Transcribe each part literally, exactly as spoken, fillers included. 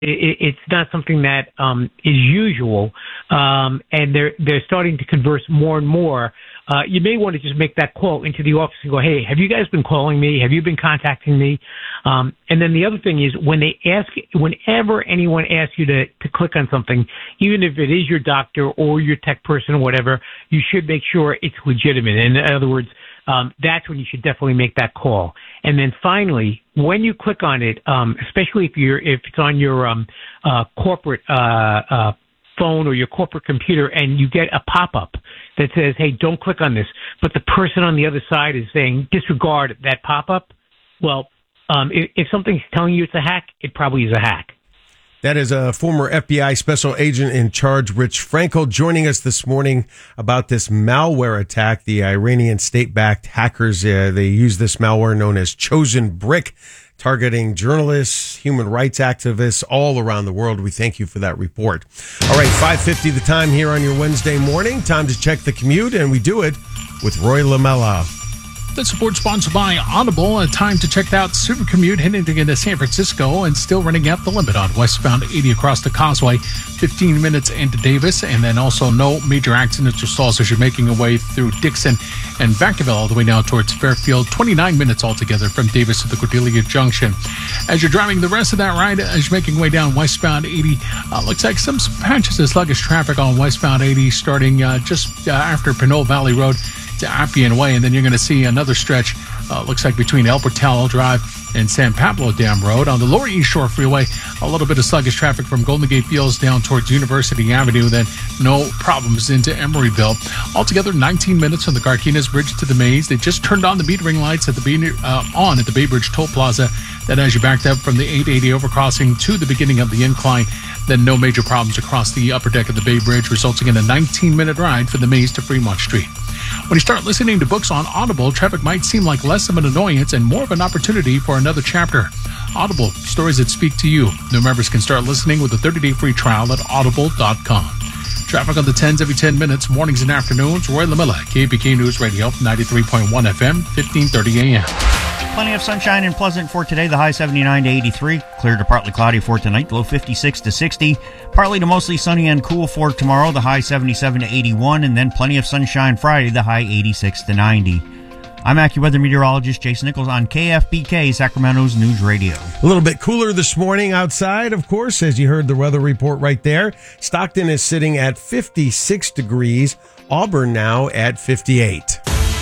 It, it's not something that um, is usual, um, and they're they're starting to converse more and more. Uh, you may want to just make that call into the office and go, hey, have you guys been calling me? Have you been contacting me? Um, and then the other thing is when they ask, whenever anyone asks you to, to click on something, even if it is your doctor or your tech person or whatever, you should make sure it's legitimate. In other words, um, that's when you should definitely make that call. And then finally, when you click on it, um, especially if you're, if it's on your, um, uh, corporate, uh, uh, phone or your corporate computer and you get a pop-up that says, hey, don't click on this, but the person on the other side is saying disregard that pop-up, well, um, if, if something's telling you it's a hack, it probably is a hack. That is a former F B I special agent in charge, Rich Frankel, joining us this morning about this malware attack. The Iranian state-backed hackers, uh, they use this malware known as Chosen Brick, targeting journalists, human rights activists all around the world. We thank you for that report. All right, five fifty the time here on your Wednesday morning. Time to check the commute, and we do it with Roy Lamella. This report sponsored by Audible. A time to check out Super Commute heading into San Francisco and still running at the limit on westbound eighty across the Causeway, fifteen minutes into Davis, and then also no major accidents or stalls as you're making your way through Dixon and Vacaville all the way now towards Fairfield, twenty-nine minutes altogether from Davis to the Cordelia Junction. As you're driving the rest of that ride, as you're making your way down westbound eighty, uh, looks like some patches of sluggish traffic on westbound eighty starting uh, just uh, after Pinole Valley Road to Appian Way, and then you're going to see another stretch, uh, looks like between El Portal Drive and San Pablo Dam Road. On the Lower East Shore Freeway, a little bit of sluggish traffic from Golden Gate Fields down towards University Avenue, then no problems into Emeryville. Altogether, nineteen minutes from the Carquinez Bridge to the Maze. They just turned on the metering lights at the Bay, uh, on at the Bay Bridge Toll Plaza. Then as you backed up from the eight eighty overcrossing to the beginning of the incline, then no major problems across the upper deck of the Bay Bridge, resulting in a nineteen-minute ride from the Maze to Fremont Street. When you start listening to books on Audible, traffic might seem like less of an annoyance and more of an opportunity for another chapter. Audible, stories that speak to you. New members can start listening with a thirty-day free trial at audible dot com. Traffic on the tens every ten minutes, mornings and afternoons. Roy Lamella, K B K News Radio, ninety-three point one F M, fifteen thirty A M. Plenty of sunshine and pleasant for today. The high seventy-nine to eighty-three. Clear to partly cloudy for tonight. Low fifty-six to sixty. Partly to mostly sunny and cool for tomorrow. The high seventy-seven to eighty-one. And then plenty of sunshine Friday. The high eighty-six to ninety. I'm AccuWeather meteorologist Jason Nichols on K F B K, Sacramento's News Radio. A little bit cooler this morning outside, of course, as you heard the weather report right there. Stockton is sitting at fifty-six degrees. Auburn now at fifty-eight.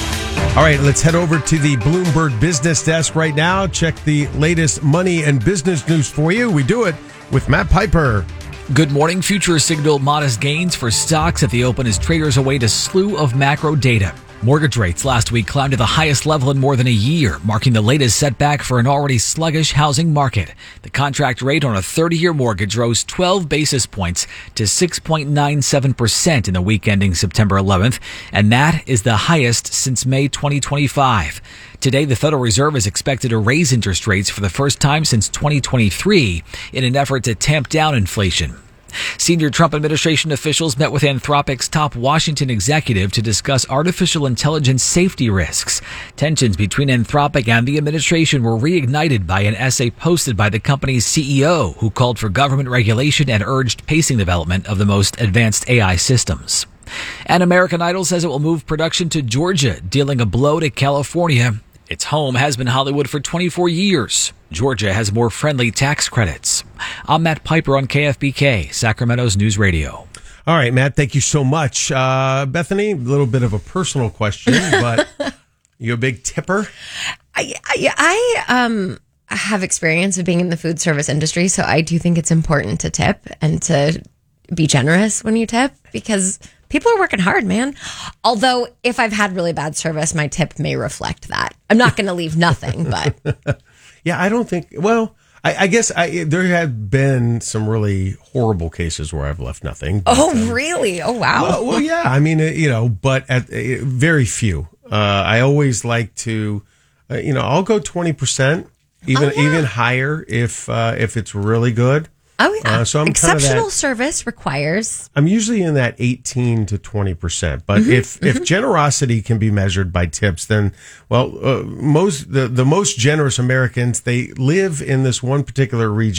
All right, let's head over to the Bloomberg Business Desk right now. Check the latest money and business news for you. We do it with Matt Piper. Good morning. Futures signaled modest gains for stocks at the open as traders await a slew of macro data. Mortgage rates last week climbed to the highest level in more than a year, marking the latest setback for an already sluggish housing market. The contract rate on a thirty-year mortgage rose twelve basis points to six point nine seven percent in the week ending September eleventh, and that is the highest since May twenty twenty-five. Today, the Federal Reserve is expected to raise interest rates for the first time since twenty twenty-three in an effort to tamp down inflation. Senior Trump administration officials met with Anthropic's top Washington executive to discuss artificial intelligence safety risks. Tensions between Anthropic and the administration were reignited by an essay posted by the company's C E O, who called for government regulation and urged pacing development of the most advanced A I systems. And American Idol says it will move production to Georgia, dealing a blow to California. Its home has been Hollywood for twenty-four years. Georgia has more friendly tax credits. I'm Matt Piper on K F B K, Sacramento's News Radio. All right, Matt, thank you so much. Uh, Bethany, a little bit of a personal question, but you a big tipper? I, I, I um, have experience of being in the food service industry, so I do think it's important to tip and to be generous when you tip because people are working hard, man. Although, if I've had really bad service, my tip may reflect that. I'm not going to leave nothing, but... Yeah, I don't think, well, I, I guess I, there have been some really horrible cases where I've left nothing. But, oh, um, really? Oh, wow. Well, well yeah, I mean, uh, you know, but at uh, very few. Uh, I always like to, uh, you know, I'll go twenty percent, even, oh, yeah. even higher if, uh, if it's really good. Oh, yeah. Uh, so I'm Exceptional that, service requires. I'm usually in that eighteen to twenty percent. But mm-hmm, if, mm-hmm. if generosity can be measured by tips, then, well, uh, most the, the most generous Americans, they live in this one particular region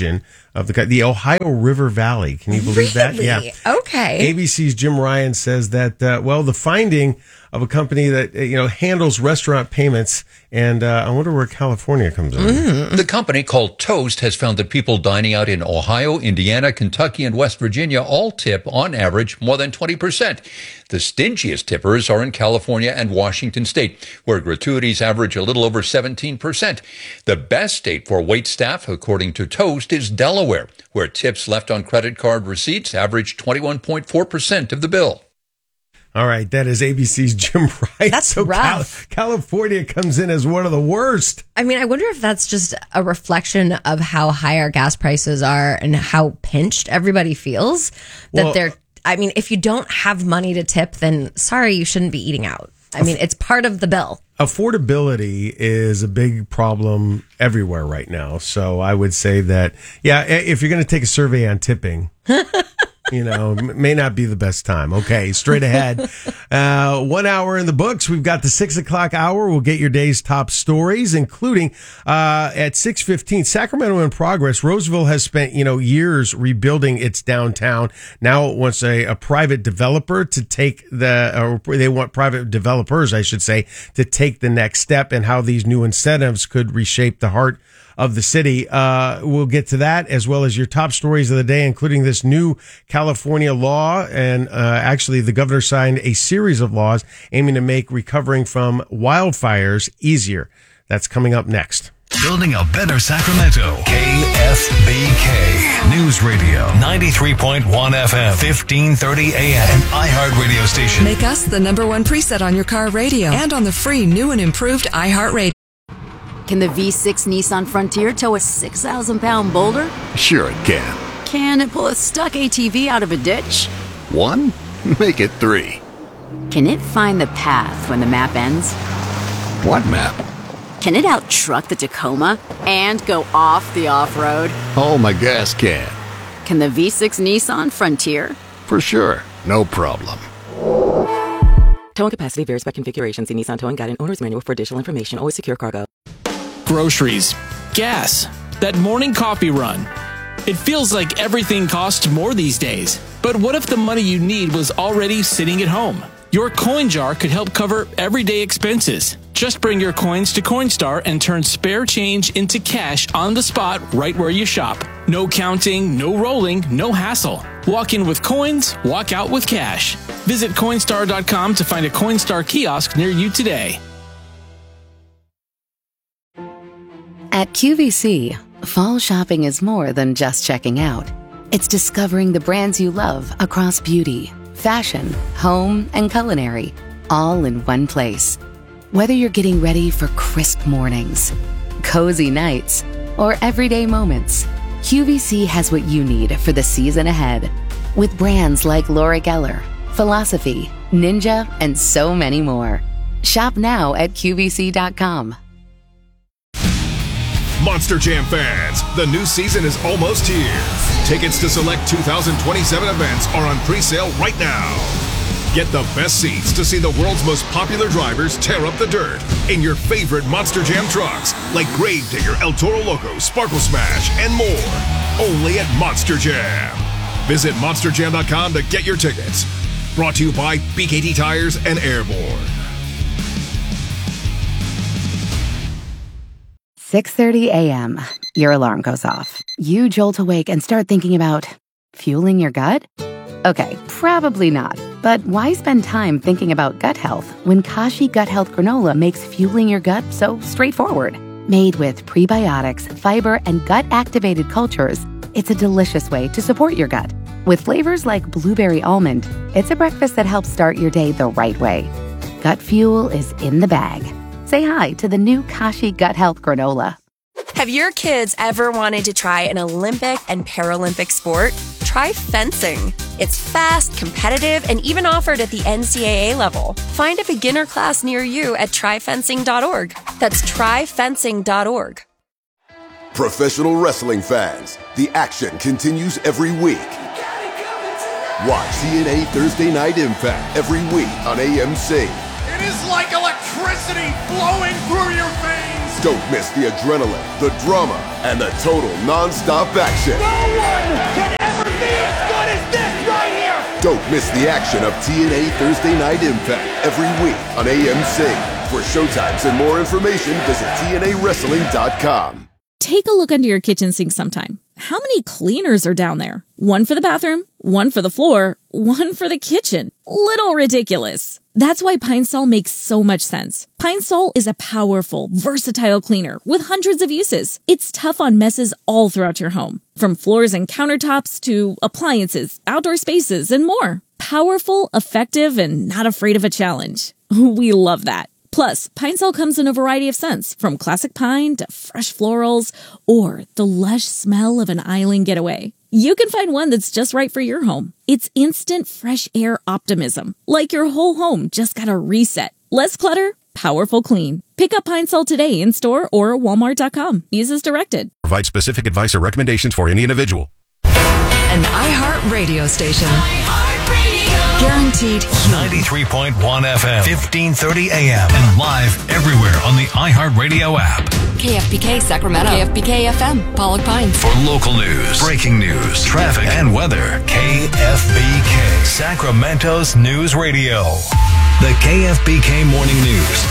of the the Ohio River Valley. Can you believe that? Really? Yeah. Okay. A B C's Jim Ryan says that, uh, well, the finding of a company that, uh, you know, handles restaurant payments, and uh, I wonder where California comes in. Mm. The company called Toast has found that people dining out in Ohio, Indiana, Kentucky, and West Virginia all tip, on average, more than twenty percent. The stingiest tippers are in California and Washington State, where gratuities average a little over seventeen percent. The best state for wait staff, according to Toast, is Delaware, where tips left on credit card receipts average twenty-one point four percent of the bill. All right, that is A B C's Jim Ryan. That's so rough. Cal- California comes in as one of the worst. I mean, I wonder if that's just a reflection of how high our gas prices are and how pinched everybody feels. That Well, they're, I mean, if you don't have money to tip, then sorry, you shouldn't be eating out. I mean, it's part of the bill. Affordability is a big problem everywhere right now. So I would say that, yeah, if you're going to take a survey on tipping, you know, may not be the best time. Okay, straight ahead. Uh, one hour in the books. We've got the six o'clock hour. We'll get your day's top stories, including uh, at six fifteen, Sacramento in Progress. Roseville has spent, you know, years rebuilding its downtown. Now it wants a, a private developer to take the, or they want private developers, I should say, to take the next step, and how these new incentives could reshape the heart of the city. Uh, we'll get to that, as well as your top stories of the day, including this new California law. And uh, actually, the governor signed a series of laws aiming to make recovering from wildfires easier. That's coming up next. Building a better Sacramento. K F B K News Radio. ninety-three point one F M. fifteen thirty A M. An iHeart radio station. Make us the number one preset on your car radio and on the free new and improved iHeart Radio. Can the V six Nissan Frontier tow a six thousand pound boulder? Sure it can. Can it pull a stuck A T V out of a ditch? One? Make it three. Can it find the path when the map ends? What map? Can it out-truck the Tacoma and go off the off-road? Oh, my gas can. Can the V six Nissan Frontier? For sure. No problem. Towing capacity varies by configuration. See Nissan Towing Guide and Owner's Manual for additional information. Always secure cargo. Groceries, gas, that morning coffee run. It feels like everything costs more these days. But what if the money you need was already sitting at home? Your coin jar could help cover everyday expenses. Just bring your coins to Coinstar and turn spare change into cash on the spot right where you shop. No counting, no rolling, no hassle. Walk in with coins, walk out with cash. Visit Coinstar dot com to find a Coinstar kiosk near you today. At Q V C, fall shopping is more than just checking out. It's discovering the brands you love across beauty, fashion, home, and culinary, all in one place. Whether you're getting ready for crisp mornings, cozy nights, or everyday moments, Q V C has what you need for the season ahead. With brands like Laura Geller, Philosophy, Ninja, and so many more. Shop now at Q V C dot com. Monster Jam fans, the new season is almost here. Tickets to select two thousand twenty-seven events are on pre-sale right now. Get the best seats to see the world's most popular drivers tear up the dirt in your favorite Monster Jam trucks, like Gravedigger, El Toro Loco, Sparkle Smash, and more. Only at Monster Jam. Visit Monster Jam dot com to get your tickets. Brought to you by B K T Tires and Airborne. six thirty a.m. Your alarm goes off. You jolt awake and start thinking about fueling your gut? Okay, probably not. But why spend time thinking about gut health when Kashi Gut Health Granola makes fueling your gut so straightforward? Made with prebiotics, fiber, and gut-activated cultures, it's a delicious way to support your gut. With flavors like blueberry almond, it's a breakfast that helps start your day the right way. Gut fuel is in the bag. Say hi to the new Kashi Gut Health Granola. Have your kids ever wanted to try an Olympic and Paralympic sport? Try fencing. It's fast, competitive, and even offered at the N C double A level. Find a beginner class near you at try fencing dot org. That's try fencing dot org. Professional wrestling fans, the action continues every week. Watch T N A Thursday Night Impact every week on A M C. It is like electricity flowing through your veins. Don't miss the adrenaline, the drama, and the total non-stop action. No one can ever be as good as this right here! Don't miss the action of T N A Thursday Night Impact every week on A M C. For showtimes and more information, visit T N A wrestling dot com. Take a look under your kitchen sink sometime. How many cleaners are down there? One for the bathroom, one for the floor, one for the kitchen. Little ridiculous. That's why Pine Sol makes so much sense. Pine Sol is a powerful, versatile cleaner with hundreds of uses. It's tough on messes all throughout your home, from floors and countertops to appliances, outdoor spaces, and more. Powerful, effective, and not afraid of a challenge. We love that. Plus, Pine Sol comes in a variety of scents, from classic pine to fresh florals, or the lush smell of an island getaway. You can find one that's just right for your home. It's instant fresh air optimism, like your whole home just got a reset. Less clutter, powerful clean. Pick up Pine Sol today in store or walmart dot com. Use as directed. Provide specific advice or recommendations for any individual. An iHeart radio station. Guaranteed. ninety-three point one F M, fifteen thirty A M, and live everywhere on the iHeartRadio app. K F B K Sacramento. K F B K F M, Pollock Pines. For local news, breaking news, traffic, and weather, K F B K, Sacramento's News Radio. The K F B K Morning News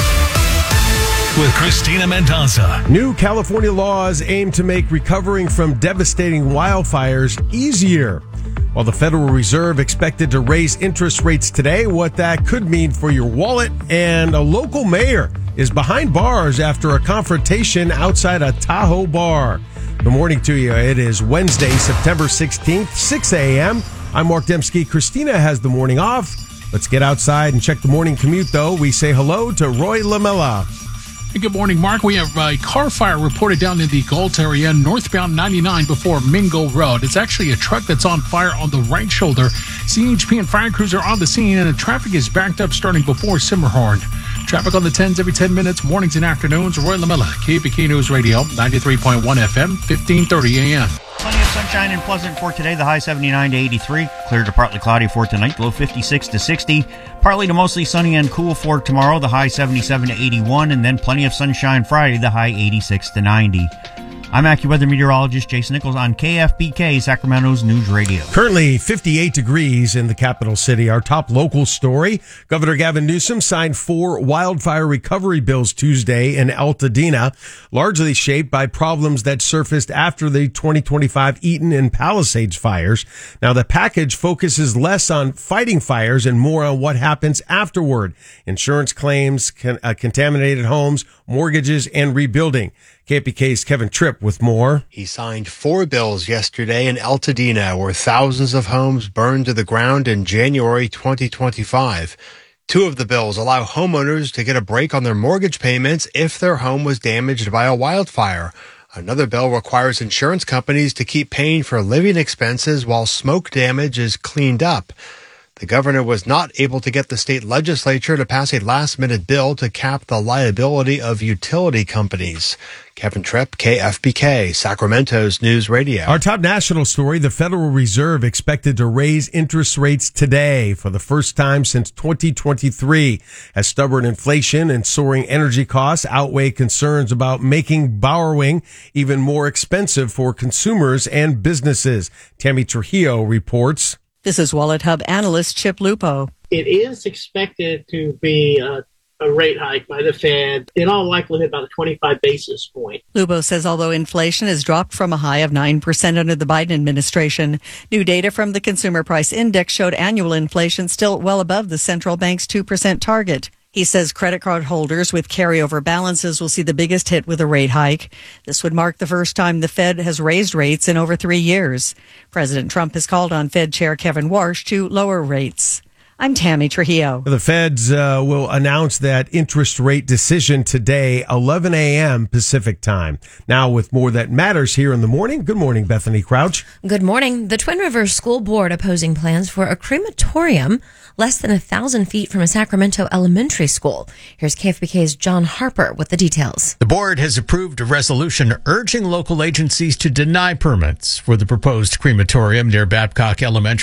with Christina Mendoza. New California laws aim to make recovering from devastating wildfires easier. While the Federal Reserve expected to raise interest rates today, what that could mean for your wallet, and a local mayor is behind bars after a confrontation outside a Tahoe bar. Good morning to you. It is Wednesday, September sixteenth, six a.m. I'm Mark Dembski. Christina has the morning off. Let's get outside and check the morning commute, though. We say hello to Roy Lamella. Hey, good morning, Mark. We have a car fire reported down in the Galt area, northbound ninety-nine before Mingo Road. It's actually a truck that's on fire on the right shoulder. C H P and fire crews are on the scene, and the traffic is backed up starting before Simmerhorn. Traffic on the tens every ten minutes, mornings and afternoons. Roy Lamella, K F B K News Radio, ninety-three point one F M, fifteen thirty A M. Plenty of sunshine and pleasant for today. The high seventy-nine to eighty-three. Clear to partly cloudy for tonight. Low fifty-six to sixty. Partly to mostly sunny and cool for tomorrow. The high seventy-seven to eighty-one. And then plenty of sunshine Friday. The high eighty-six to ninety. I'm AccuWeather meteorologist Jason Nichols on K F B K, Sacramento's News Radio. Currently fifty-eight degrees in the capital city. Our top local story, Governor Gavin Newsom signed four wildfire recovery bills Tuesday in Altadena, largely shaped by problems that surfaced after the twenty twenty-five Eaton and Palisades fires. Now, the package focuses less on fighting fires and more on what happens afterward. Insurance claims, con- uh, contaminated homes, mortgages, and rebuilding. K F B K's Kevin Tripp with more. He signed four bills yesterday in Altadena, where thousands of homes burned to the ground in January twenty twenty-five. Two of the bills allow homeowners to get a break on their mortgage payments if their home was damaged by a wildfire. Another bill requires insurance companies to keep paying for living expenses while smoke damage is cleaned up. The governor was not able to get the state legislature to pass a last-minute bill to cap the liability of utility companies. Kevin Tripp, K F B K, Sacramento's News Radio. Our top national story, the Federal Reserve expected to raise interest rates today for the first time since twenty twenty-three, as stubborn inflation and soaring energy costs outweigh concerns about making borrowing even more expensive for consumers and businesses. Tammy Trujillo reports. This is Wallet Hub analyst Chip Lupo. It is expected to be a, a rate hike by the Fed, in all likelihood about a twenty-five basis point. Lupo says although inflation has dropped from a high of nine percent under the Biden administration, new data from the Consumer Price Index showed annual inflation still well above the central bank's two percent target. He says credit card holders with carryover balances will see the biggest hit with a rate hike. This would mark the first time the Fed has raised rates in over three years. President Trump has called on Fed Chair Kevin Warsh to lower rates. I'm Tammy Trujillo. The Feds uh, will announce that interest rate decision today, eleven a.m. Pacific time. Now, with more that matters here in the morning. Good morning, Bethany Crouch. Good morning. The Twin Rivers School Board opposing plans for a crematorium less than a thousand feet from a Sacramento elementary school. Here's K F B K's John Harper with the details. The board has approved a resolution urging local agencies to deny permits for the proposed crematorium near Babcock Elementary.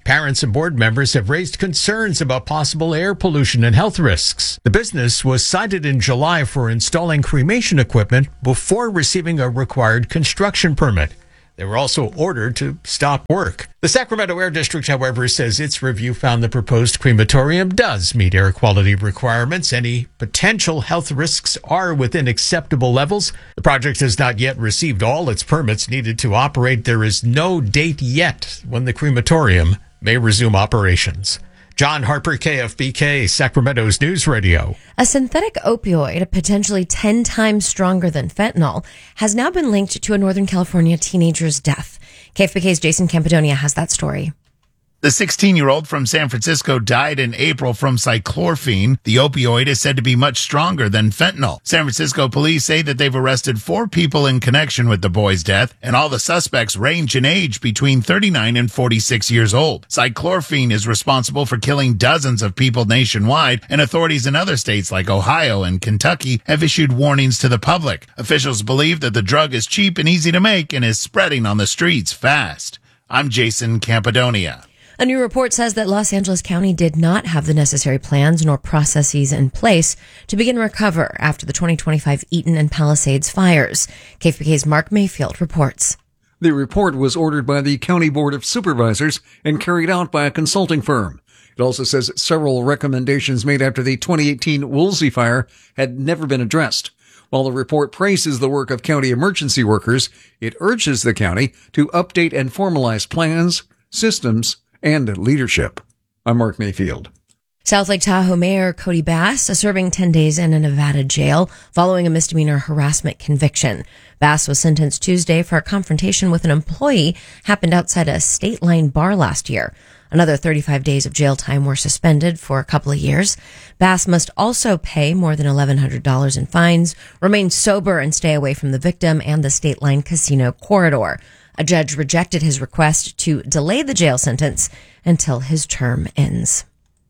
Parents and board members have raised concerns about possible air pollution and health risks. The business was cited in July for installing cremation equipment before receiving a required construction permit. They were also ordered to stop work. The Sacramento Air District, however, says its review found the proposed crematorium does meet air quality requirements. Any potential health risks are within acceptable levels. The project has not yet received all its permits needed to operate. There is no date yet when the crematorium may resume operations. John Harper, K F B K, Sacramento's News Radio. A synthetic opioid, potentially ten times stronger than fentanyl, has now been linked to a Northern California teenager's death. K F B K's Jason Campidonia has that story. The sixteen-year-old from San Francisco died in April from cyclorphine. The opioid is said to be much stronger than fentanyl. San Francisco police say that they've arrested four people in connection with the boy's death, and all the suspects range in age between thirty-nine and forty-six years old. Cyclorphine is responsible for killing dozens of people nationwide, and authorities in other states like Ohio and Kentucky have issued warnings to the public. Officials believe that the drug is cheap and easy to make and is spreading on the streets fast. I'm Jason Campidonia. A new report says that Los Angeles County did not have the necessary plans nor processes in place to begin recover after the twenty twenty-five Eaton and Palisades fires. K F B K's Mark Mayfield reports. The report was ordered by the County Board of Supervisors and carried out by a consulting firm. It also says several recommendations made after the twenty eighteen Woolsey fire had never been addressed. While the report praises the work of county emergency workers, it urges the county to update and formalize plans, systems, and leadership. I'm Mark Mayfield. South Lake Tahoe Mayor Cody Bass is serving ten days in a Nevada jail following a misdemeanor harassment conviction. Bass was sentenced Tuesday for a confrontation with an employee happened outside a State Line bar last year. Another thirty-five days of jail time were suspended for a couple of years. Bass must also pay more than eleven hundred dollars in fines, remain sober, and stay away from the victim and the State Line casino corridor. A judge rejected his request to delay the jail sentence until his term ends.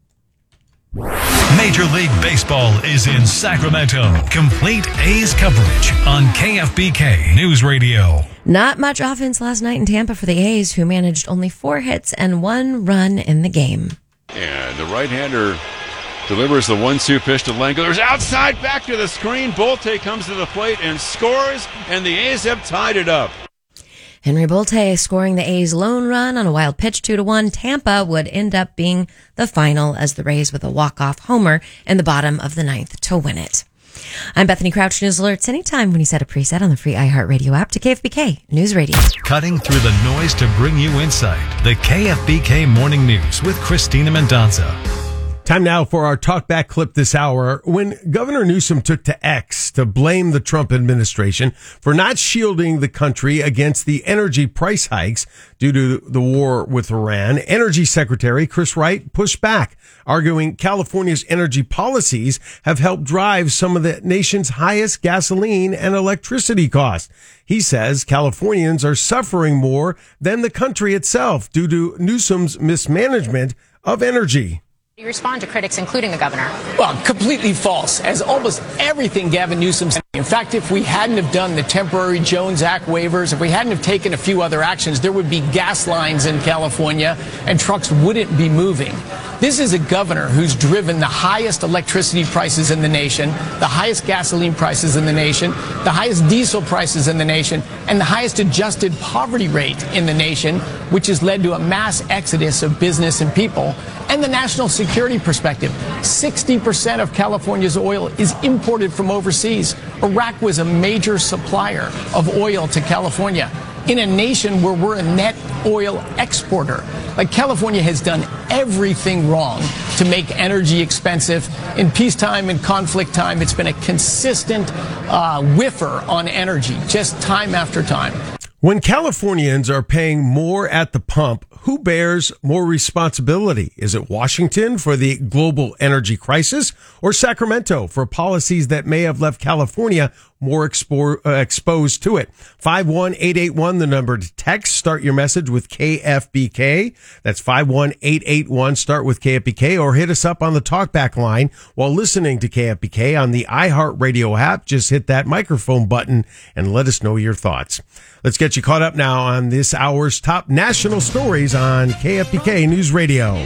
Major League Baseball is in Sacramento. Complete A's coverage on K F B K News Radio. Not much offense last night in Tampa for the A's, who managed only four hits and one run in the game. And the right-hander delivers the one two pitch to Langler's outside, back to the screen. Bolte comes to the plate and scores, and the A's have tied it up. Henry Bolte scoring the A's lone run on a wild pitch, two to one. Tampa would end up being the final as the Rays with a walk-off homer in the bottom of the ninth to win it. I'm Bethany Crouch. News alerts anytime when you set a preset on the free iHeartRadio app to K F B K News Radio. Cutting through the noise to bring you insight. The K F B K Morning News with Christina Mendonza. Time now for our talkback clip this hour. When Governor Newsom took to X to blame the Trump administration for not shielding the country against the energy price hikes due to the war with Iran, Energy Secretary Chris Wright pushed back, arguing California's energy policies have helped drive some of the nation's highest gasoline and electricity costs. He says Californians are suffering more than the country itself due to Newsom's mismanagement of energy. You respond to critics, including the governor. Well, completely false, as almost everything Gavin Newsom said. In fact, if we hadn't have done the temporary Jones Act waivers, if we hadn't have taken a few other actions, there would be gas lines in California and trucks wouldn't be moving. This is a governor who's driven the highest electricity prices in the nation, the highest gasoline prices in the nation, the highest diesel prices in the nation, and the highest adjusted poverty rate in the nation, which has led to a mass exodus of business and people. And the national security perspective, sixty percent of California's oil is imported from overseas. Iraq was a major supplier of oil to California in a nation where we're a net oil exporter. Like, California has done everything wrong to make energy expensive. In peacetime and conflict time, it's been a consistent uh, whiffer on energy, just time after time. When Californians are paying more at the pump, who bears more responsibility? Is it Washington for the global energy crisis or Sacramento for policies that may have left California more expo- uh, exposed to it. five one eight eight one, the number to text. Start your message with K F B K. That's five one eight eight one. Start with K F B K, or hit us up on the talkback line while listening to K F B K on the iHeartRadio app. Just hit that microphone button and let us know your thoughts. Let's get you caught up now on this hour's top national stories on K F B K News Radio.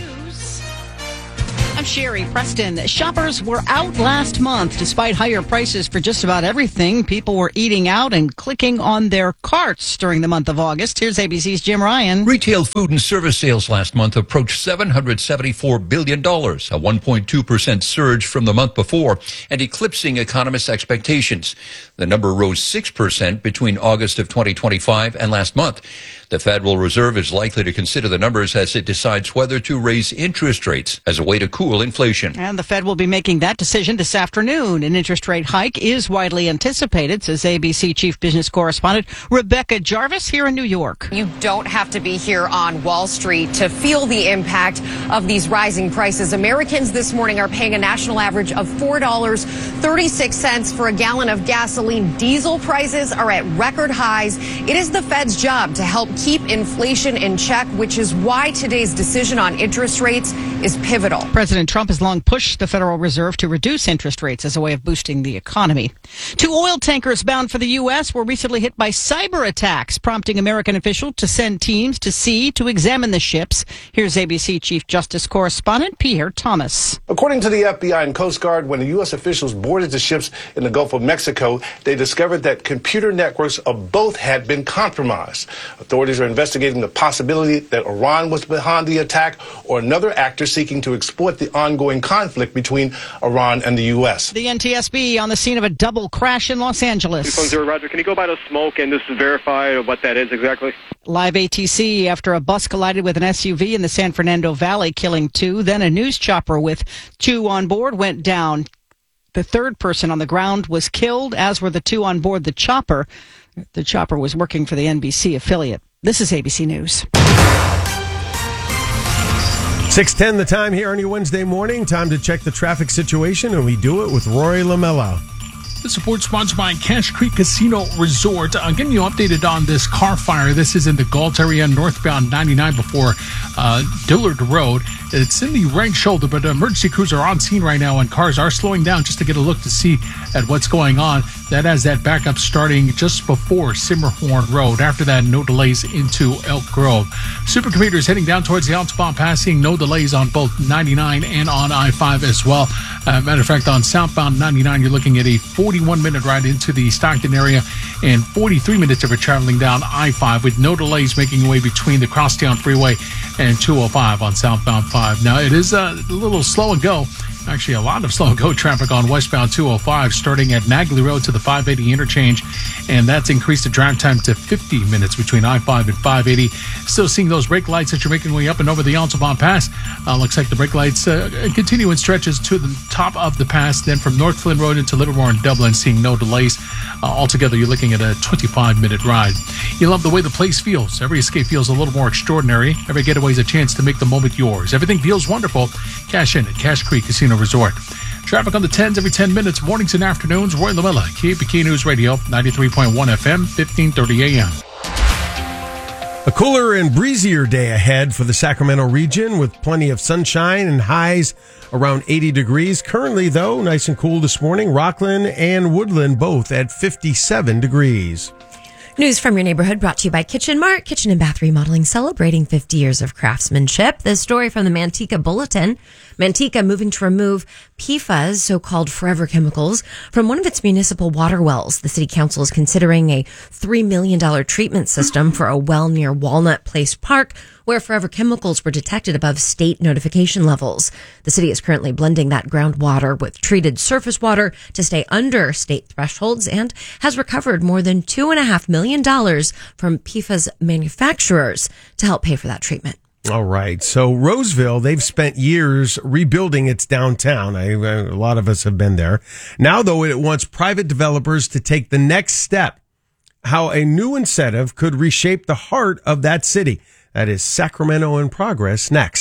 I'm Sherry Preston. Shoppers were out last month. Despite higher prices for just about everything, people were eating out and clicking on their carts during the month of August. Here's A B C's Jim Ryan. Retail food and service sales last month approached seven hundred seventy-four billion dollars, a one point two percent surge from the month before, and eclipsing economists' expectations. The number rose six percent between August of twenty twenty-five and last month. The Federal Reserve is likely to consider the numbers as it decides whether to raise interest rates as a way to cool inflation. And the Fed will be making that decision this afternoon. An interest rate hike is widely anticipated, says A B C Chief Business Correspondent Rebecca Jarvis here in New York. You don't have to be here on Wall Street to feel the impact of these rising prices. Americans this morning are paying a national average of four dollars and thirty-six cents for a gallon of gasoline. Diesel prices are at record highs. It is the Fed's job to help keep inflation in check, which is why today's decision on interest rates is pivotal. President Trump has long pushed the Federal Reserve to reduce interest rates as a way of boosting the economy. Two oil tankers bound for the U S were recently hit by cyber attacks, prompting American officials to send teams to sea to examine the ships. Here's A B C Chief Justice Correspondent Pierre Thomas. According to the F B I and Coast Guard, when the U S officials boarded the ships in the Gulf of Mexico, they discovered that computer networks of both had been compromised. Authorities are investigating the possibility that Iran was behind the attack or another actor seeking to exploit the ongoing conflict between Iran and the U S. The N T S B on the scene of a double crash in Los Angeles. Phone zero, Roger. Can you go by the smoke and just verify what that is exactly? Live A T C after a bus collided with an S U V in the San Fernando Valley, killing two. Then a news chopper with two on board went down. The third person on the ground was killed, as were the two on board the chopper. The chopper was working for the N B C affiliate. This is A B C News. six ten the time here on your Wednesday morning. Time to check the traffic situation, and we do it with Rory Lamella. This report sponsored by Cache Creek Casino Resort. Uh, getting you updated on this car fire. This is in the Galt area, northbound ninety-nine before uh, Dillard Road. It's in the right shoulder, but emergency crews are on scene right now, and cars are slowing down just to get a look to see at what's going on. That has that backup starting just before Simmerhorn Road. After that, no delays into Elk Grove. Supercommuters heading down towards the Altamont Pass, seeing no delays on both ninety-nine and on I five as well. Uh, matter of fact, on southbound ninety-nine, you're looking at a forty-one minute ride into the Stockton area and forty-three minutes of it traveling down I five with no delays making your way between the Crosstown Freeway and two oh five on southbound five. Now, it is a little slow and go. Actually, a lot of slow and go traffic on westbound two oh five, starting at Nagley Road to the five eighty interchange, and that's increased the drive time to fifty minutes between I five and five eighty. Still seeing those brake lights that you're making your way up and over the Altamont Pass. Uh, looks like the brake lights uh, continue in stretches to the top of the pass, then from North Flynn Road into Livermore and Dublin, seeing no delays. Uh, altogether, you're looking at a twenty-five minute ride. You love the way the place feels. Every escape feels a little more extraordinary. Every getaway is a chance to make the moment yours. Everything feels wonderful. Cash in at Cache Creek Casino Resort. Traffic on the tens every ten minutes, mornings and afternoons. Roy Lamella, K F B K News Radio, ninety-three point one F M, fifteen thirty A M. A cooler and breezier day ahead for the Sacramento region with plenty of sunshine and highs around eighty degrees. Currently, though, nice and cool this morning. Rockland and Woodland both at fifty-seven degrees. News from your neighborhood brought to you by Kitchen Mart, Kitchen and Bath Remodeling, celebrating fifty years of craftsmanship. This story from the Manteca Bulletin. Manteca moving to remove P F A S, so-called forever chemicals, from one of its municipal water wells. The city council is considering a three million dollars treatment system for a well near Walnut Place Park, where forever chemicals were detected above state notification levels. The city is currently blending that groundwater with treated surface water to stay under state thresholds and has recovered more than two point five million dollars from P F A S manufacturers to help pay for that treatment. All right. So Roseville, they've spent years rebuilding its downtown. I, a lot of us have been there. Now, though, it wants private developers to take the next step. How a new incentive could reshape the heart of that city. That is Sacramento in Progress next.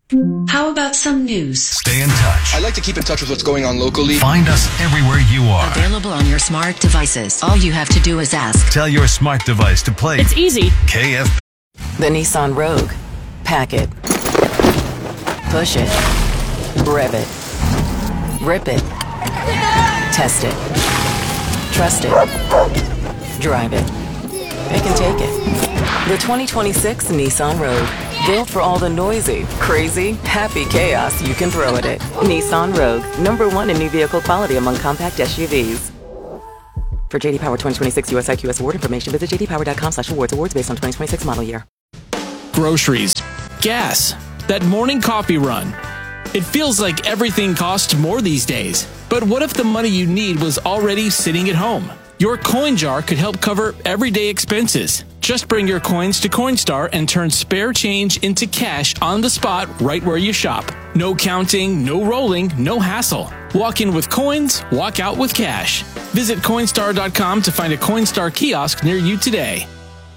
How about some news? Stay in touch. I like to keep in touch with what's going on locally. Find us everywhere you are. Available on your smart devices. All you have to do is ask. Tell your smart device to play. It's easy. K F. The Nissan Rogue. Pack it. Push it. Rev it. Rip it. Test it. Trust it. Drive it. Pick and take it. The twenty twenty-six Nissan Rogue. Built for all the noisy, crazy, happy chaos you can throw at it. Nissan Rogue. Number one in new vehicle quality among compact S U Vs. For J D Power twenty twenty-six U S I Q S award information, visit j d power dot com slash awards. Awards based on twenty twenty-six model year. Groceries. Gas. That morning coffee run. It feels like everything costs more these days. But what if the money you need was already sitting at home? Your coin jar could help cover everyday expenses. Just bring your coins to Coinstar and turn spare change into cash on the spot right where you shop. No counting, no rolling, no hassle. Walk in with coins, walk out with cash. Visit Coinstar dot com to find a Coinstar kiosk near you today.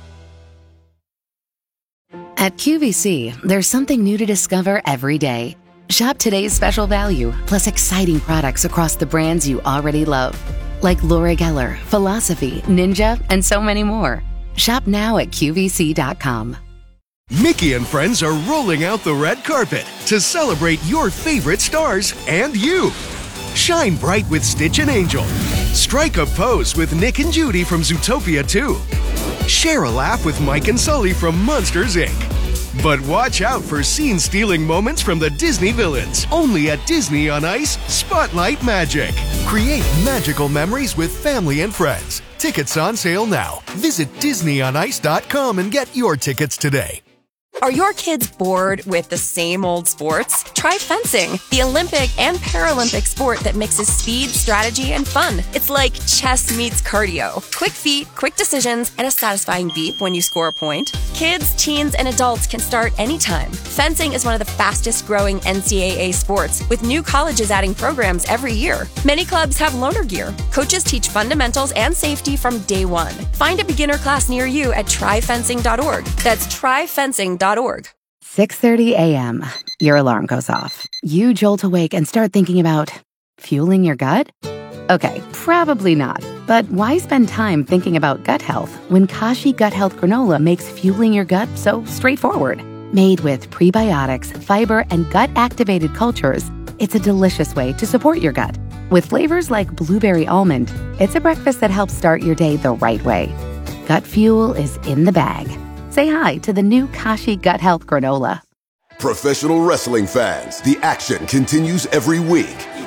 At Q V C, there's something new to discover every day. Shop today's special value, plus exciting products across the brands you already love. Like Laura Geller, Philosophy, Ninja, and so many more. Shop now at Q V C dot com. Mickey and friends are rolling out the red carpet to celebrate your favorite stars and you. Shine bright with Stitch and Angel. Strike a pose with Nick and Judy from Zootopia two. Share a laugh with Mike and Sully from Monsters, Incorporated. But watch out for scene-stealing moments from the Disney villains. Only at Disney on Ice, Spotlight Magic. Create magical memories with family and friends. Tickets on sale now. Visit disney on ice dot com and get your tickets today. Are your kids bored with the same old sports? Try fencing, the Olympic and Paralympic sport that mixes speed, strategy, and fun. It's like chess meets cardio. Quick feet, quick decisions, and a satisfying beep when you score a point. Kids, teens, and adults can start anytime. Fencing is one of the fastest growing N C double A sports, with new colleges adding programs every year. Many clubs have loaner gear. Coaches teach fundamentals and safety from day one. Find a beginner class near you at try fencing dot org. That's try fencing dot org. six thirty a.m. Your alarm goes off. You jolt awake and start thinking about fueling your gut? Okay, probably not. But why spend time thinking about gut health when Kashi Gut Health Granola makes fueling your gut so straightforward? Made with prebiotics, fiber, and gut-activated cultures, it's a delicious way to support your gut. With flavors like blueberry almond, it's a breakfast that helps start your day the right way. Gut fuel is in the bag. Say hi to the new Kashi Gut Health Granola. Professional wrestling fans, the action continues every week.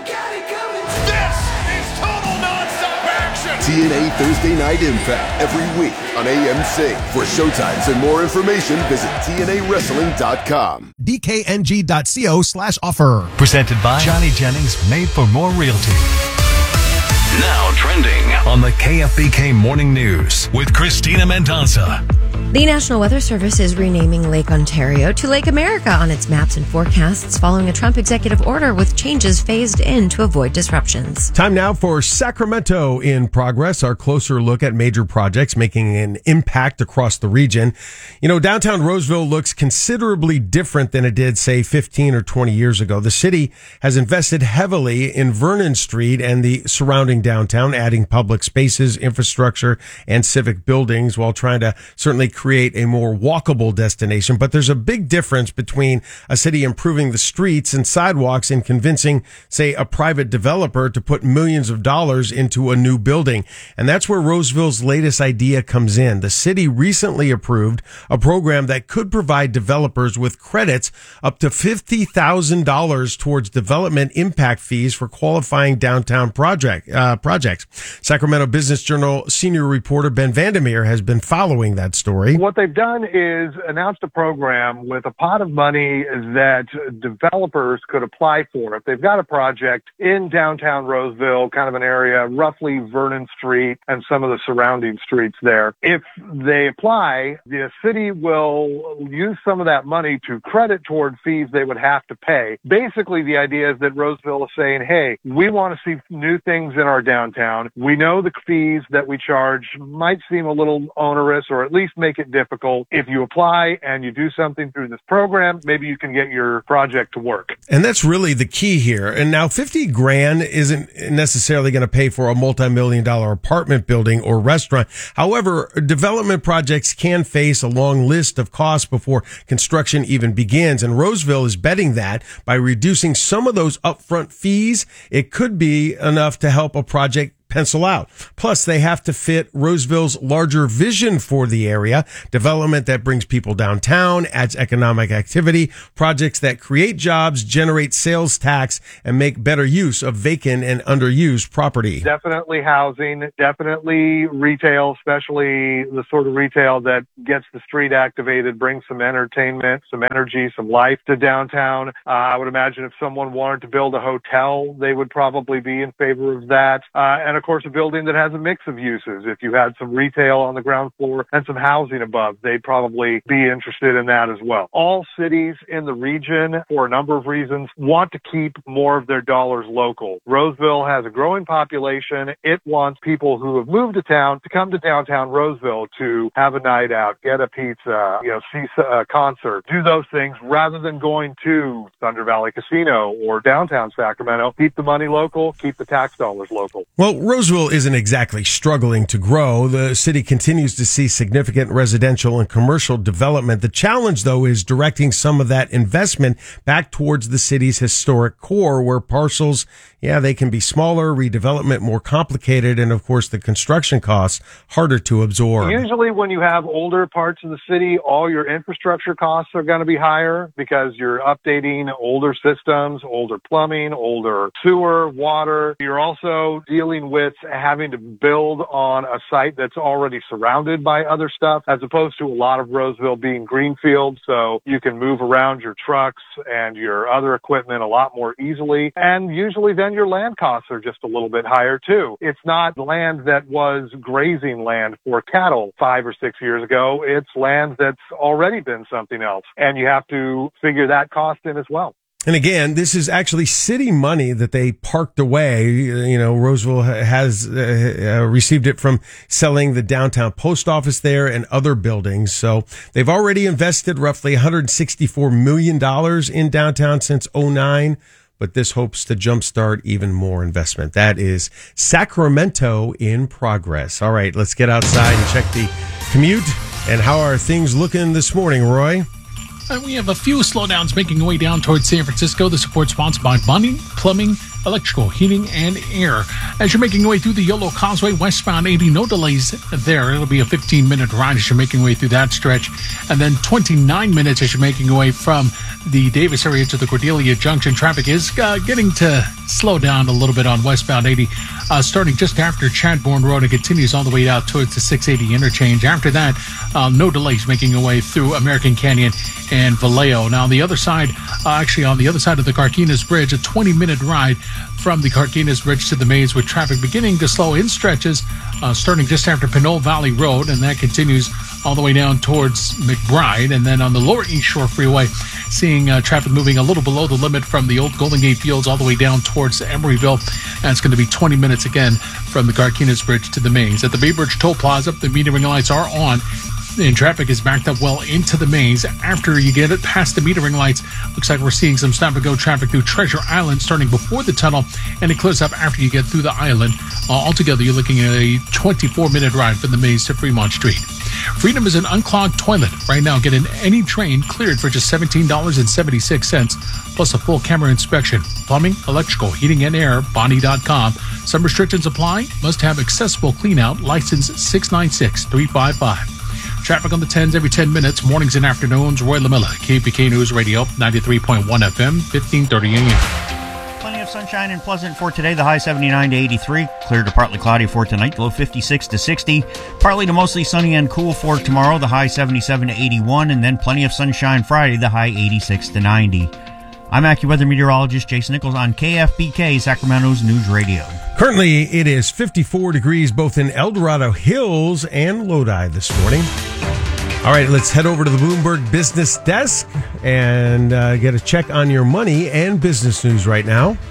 This is total nonstop action! T N A Thursday Night Impact every week on A M C. For showtimes and more information, visit T N A wrestling dot com. D K N G dot co slash offer. Presented by Johnny Jennings, made for more realty. Now trending on the K F B K Morning News with Christina Mendoza. The National Weather Service is renaming Lake Ontario to Lake America on its maps and forecasts following a Trump executive order with changes phased in to avoid disruptions. Time now for Sacramento in Progress, our closer look at major projects making an impact across the region. You know, downtown Roseville looks considerably different than it did, say, fifteen or twenty years ago. The city has invested heavily in Vernon Street and the surrounding downtown, adding public spaces, infrastructure, and civic buildings while trying to certainly create a more walkable destination. But there's a big difference between a city improving the streets and sidewalks and convincing, say, a private developer to put millions of dollars into a new building. And that's where Roseville's latest idea comes in. The city recently approved a program that could provide developers with credits up to fifty thousand dollars towards development impact fees for qualifying downtown project uh, projects. Sacramento Business Journal senior reporter Ben Vandermeer has been following that story. What they've done is announced a program with a pot of money that developers could apply for. If they've got a project in downtown Roseville, kind of an area, roughly Vernon Street and some of the surrounding streets there, if they apply, the city will use some of that money to credit toward fees they would have to pay. Basically, the idea is that Roseville is saying, hey, we want to see new things in our downtown. We know the fees that we charge might seem a little onerous or at least make it difficult. If you apply and you do something through this program, maybe you can get your project to work. And that's really the key here. And now fifty grand isn't necessarily going to pay for a multi-million dollar apartment building or restaurant. However, development projects can face a long list of costs before construction even begins. And Roseville is betting that by reducing some of those upfront fees, it could be enough to help a project pencil out. Plus, they have to fit Roseville's larger vision for the area, development that brings people downtown, adds economic activity, projects that create jobs, generate sales tax, and make better use of vacant and underused property. Definitely housing, definitely retail, especially the sort of retail that gets the street activated, brings some entertainment, some energy, some life to downtown. Uh, I would imagine if someone wanted to build a hotel, they would probably be in favor of that. Uh, and of course, a building that has a mix of uses. If you had some retail on the ground floor and some housing above, they'd probably be interested in that as well. All cities in the region, for a number of reasons, want to keep more of their dollars local. Roseville has a growing population. It wants people who have moved to town to come to downtown Roseville to have a night out, get a pizza, you know, see a concert, do those things rather than going to Thunder Valley Casino or downtown Sacramento. Keep the money local, keep the tax dollars local. Well, Roseville isn't exactly struggling to grow. The city continues to see significant residential and commercial development. The challenge, though, is directing some of that investment back towards the city's historic core, where parcels, yeah, they can be smaller, redevelopment more complicated, and of course the construction costs harder to absorb. Usually when you have older parts of the city, all your infrastructure costs are going to be higher because you're updating older systems, older plumbing, older sewer, water. You're also dealing with having to build on a site that's already surrounded by other stuff, as opposed to a lot of Roseville being greenfield, so you can move around your trucks and your other equipment a lot more easily. And usually then your land costs are just a little bit higher too. It's not land that was grazing land for cattle five or six years ago. It's land that's already been something else. And you have to figure that cost in as well. And again, this is actually city money that they parked away. You know, Roseville has uh, received it from selling the downtown post office there and other buildings. So they've already invested roughly one hundred sixty-four million dollars in downtown since oh nine. But this hopes to jumpstart even more investment. That is Sacramento in progress. All right, let's get outside and check the commute. And how are things looking this morning, Roy? And we have a few slowdowns making their way down towards San Francisco. The support sponsored by Bunny Plumbing, Electrical, Heating, and Air. As you're making your way through the Yolo Causeway, westbound eighty, no delays there. It'll be a fifteen-minute ride as you're making your way through that stretch. And then twenty-nine minutes as you're making your way from the Davis area to the Cordelia Junction. Traffic is uh, getting to slow down a little bit on westbound eighty, uh, starting just after Chadbourne Road. It continues all the way out towards the six eighty interchange. After that, uh, no delays making your way through American Canyon and Vallejo. Now, on the other side, uh, actually on the other side of the Carquinez Bridge, a twenty-minute ride from the Carquinez Bridge to the Maze, with traffic beginning to slow in stretches, uh, starting just after Pinole Valley Road, and that continues all the way down towards McBride. And then on the Lower East Shore Freeway, seeing uh, traffic moving a little below the limit from the old Golden Gate Fields all the way down towards Emeryville. And it's going to be twenty minutes again from the Carquinez Bridge to the Maze. At the Bay Bridge Toll Plaza, the metering lights are on, and traffic is backed up well into the Maze. After you get it past the metering lights, looks like we're seeing some stop-and-go traffic through Treasure Island starting before the tunnel, and it clears up after you get through the island. Uh, altogether, you're looking at a twenty-four-minute ride from the Maze to Fremont Street. Freedom is an unclogged toilet. Right now, get in any train cleared for just seventeen dollars and seventy-six cents, plus a full camera inspection. Plumbing, electrical, heating, and air, Bonnie dot com. Some restrictions apply. Must have accessible cleanout, license six nine six three five five. Traffic on the tens every ten minutes, mornings and afternoons. Roy LaMilla, K F B K News Radio, ninety-three point one F M, fifteen thirty A M. Plenty of sunshine and pleasant for today. The high seventy-nine to eighty-three. Clear to partly cloudy for tonight. Low fifty-six to sixty. Partly to mostly sunny and cool for tomorrow. The high seventy-seven to eighty-one. And then plenty of sunshine Friday. The high eighty-six to ninety. I'm AccuWeather meteorologist Jason Nichols on K F B K, Sacramento's News Radio. Currently, it is fifty-four degrees both in El Dorado Hills and Lodi this morning. All right, let's head over to the Bloomberg Business Desk and uh, get a check on your money and business news right now.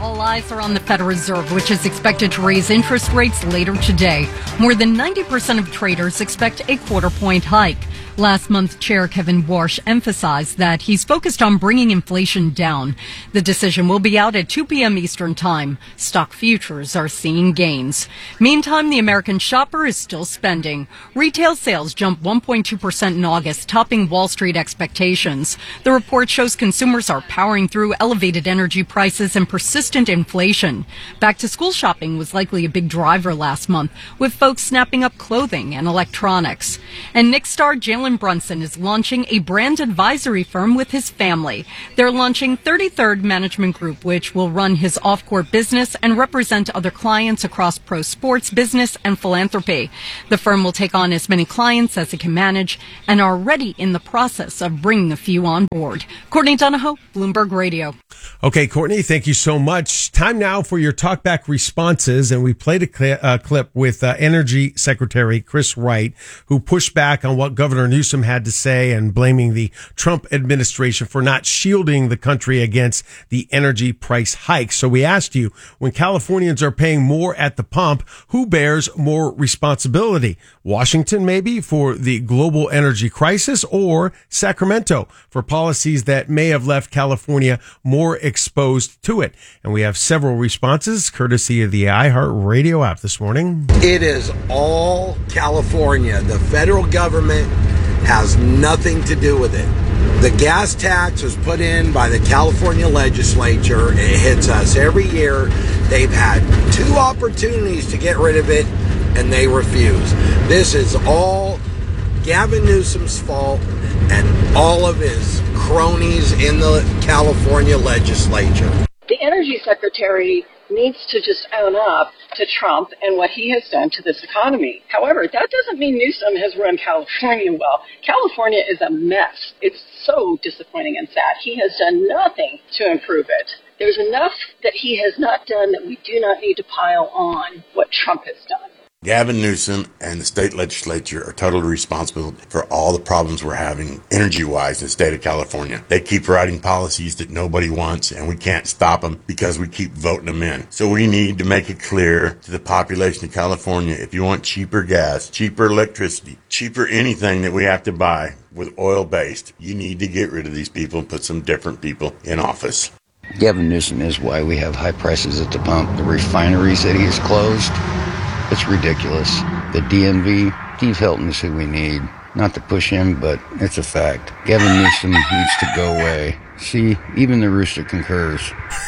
All eyes are on the Federal Reserve, which is expected to raise interest rates later today. More than ninety percent of traders expect a quarter point hike. Last month, Chair Kevin Warsh emphasized that he's focused on bringing inflation down. The decision will be out at two p.m. Eastern Time. Stock futures are seeing gains. Meantime, the American shopper is still spending. Retail sales jumped one point two percent in August, topping Wall Street expectations. The report shows consumers are powering through elevated energy prices and persistent inflation. Back-to-school shopping was likely a big driver last month, with folks snapping up clothing and electronics. And Knicks star Jalen Brunson is launching a brand advisory firm with his family. They're launching thirty-third Management Group, which will run his off-court business and represent other clients across pro sports, business, and philanthropy. The firm will take on as many clients as it can manage and are already in the process of bringing a few on board. Courtney Donahoe, Bloomberg Radio. Okay, Courtney, thank you so much. Time now for your talkback responses, and we played a cl- uh, clip with uh, Energy Secretary Chris Wright, who pushed back on what Governor Newsom had to say and blaming the Trump administration for not shielding the country against the energy price hikes. So we asked you, when Californians are paying more at the pump, who bears more responsibility? Washington, maybe, for the global energy crisis, or Sacramento for policies that may have left California more exposed to it? And we have several responses courtesy of the iHeartRadio app this morning. It is all California. The federal government has nothing to do with it. The gas tax was put in by the California legislature. It hits us every year. They've had two opportunities to get rid of it, and they refuse. This is all Gavin Newsom's fault and all of his cronies in the California legislature. The energy secretary needs to just own up to Trump and what he has done to this economy. However, that doesn't mean Newsom has run California well. California is a mess. It's so disappointing and sad. He has done nothing to improve it. There's enough that he has not done that we do not need to pile on what Trump has done. Gavin Newsom and the state legislature are totally responsible for all the problems we're having energy-wise in the state of California. They keep writing policies that nobody wants, and we can't stop them because we keep voting them in. So we need to make it clear to the population of California, if you want cheaper gas, cheaper electricity, cheaper anything that we have to buy with oil-based, you need to get rid of these people and put some different people in office. Gavin Newsom is why we have high prices at the pump. The refineries that he has closed, it's ridiculous. The D M V, Steve Hilton is who we need. Not to push him, but it's a fact. Gavin Newsom needs to go away. See, even the rooster concurs.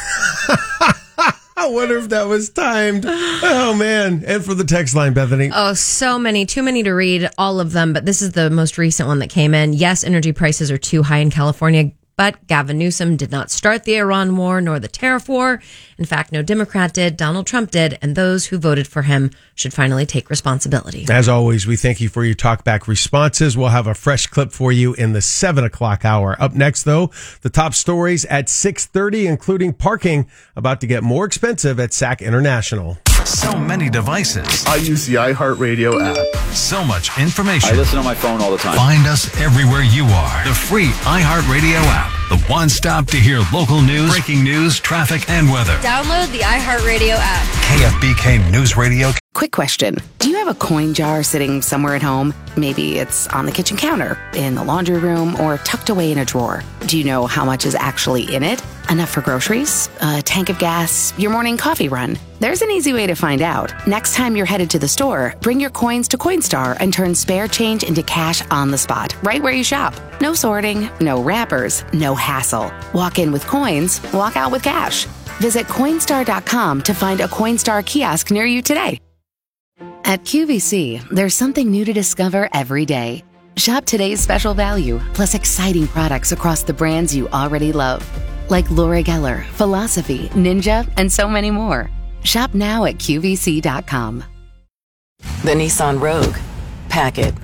I wonder if that was timed. Oh, man. And for the text line, Bethany. Oh, so many. Too many to read all of them, but this is the most recent one that came in. Yes, energy prices are too high in California, but Gavin Newsom did not start the Iran war nor the tariff war. In fact, no Democrat did. Donald Trump did. And those who voted for him should finally take responsibility. As always, we thank you for your talkback responses. We'll have a fresh clip for you in the seven o'clock hour. Up next, though, the top stories at six thirty, including parking about to get more expensive at Sac International. So many devices. I use the iHeartRadio app. So much information. I listen on my phone all the time. Find us everywhere you are. The free iHeartRadio app. The one stop to hear local news, breaking news, traffic, and weather. Download the iHeartRadio app. K F B K News Radio. Quick question. Do you have a coin jar sitting somewhere at home? Maybe it's on the kitchen counter, in the laundry room, or tucked away in a drawer. Do you know how much is actually in it? Enough for groceries? A tank of gas? Your morning coffee run? There's an easy way to find out. Next time you're headed to the store, bring your coins to Coinstar and turn spare change into cash on the spot, right where you shop. No sorting, no wrappers, no hassle. Walk in with coins, walk out with cash. Visit Coinstar dot com to find a Coinstar kiosk near you today. At Q V C, there's something new to discover every day. Shop today's special value, plus exciting products across the brands you already love, like Laura Geller, Philosophy, Ninja, and so many more. Shop now at Q V C dot com. The Nissan Rogue. Pack it.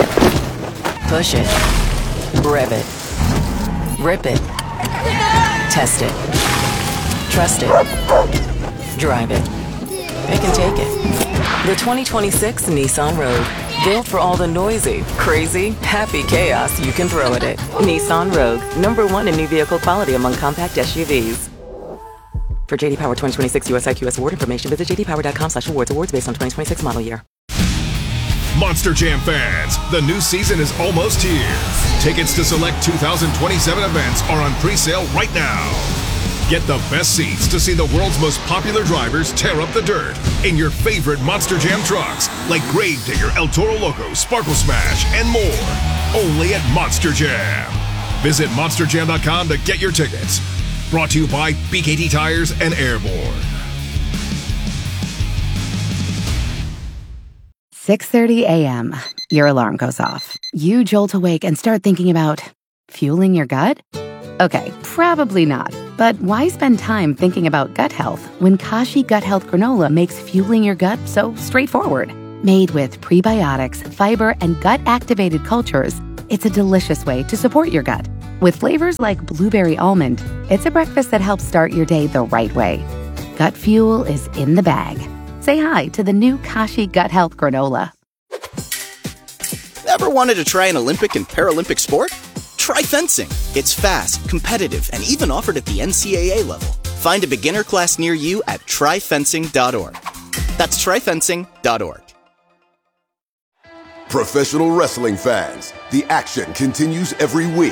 Push it. Rev it. Rip it. Test it. Trust it. Drive it. It can take it. The twenty twenty-six Nissan Rogue. Built for all the noisy, crazy, happy chaos you can throw at it. Nissan Rogue. Number one in new vehicle quality among compact S U Vs. For J D Power twenty twenty-six U S I Q S award information, visit jdpower.com slash awards. Awards based on twenty twenty-six model year. Monster Jam fans, the new season is almost here. Tickets to select two thousand twenty-seven events are on pre-sale right now. Get the best seats to see the world's most popular drivers tear up the dirt in your favorite Monster Jam trucks like Gravedigger, El Toro Loco, Sparkle Smash, and more. Only at Monster Jam. Visit monster jam dot com to get your tickets. Brought to you by B K T Tires and Airborne. six thirty a.m. Your alarm goes off. You jolt awake and start thinking about fueling your gut? Okay, probably not. But why spend time thinking about gut health when Kashi Gut Health Granola makes fueling your gut so straightforward? Made with prebiotics, fiber, and gut-activated cultures, it's a delicious way to support your gut. With flavors like blueberry almond, it's a breakfast that helps start your day the right way. Gut fuel is in the bag. Say hi to the new Kashi Gut Health Granola. Ever wanted to try an Olympic and Paralympic sport? Try fencing. It's fast, competitive, and even offered at the N C A A level. Find a beginner class near you at try fencing dot org. That's try fencing dot org. Professional wrestling fans, the action continues every week.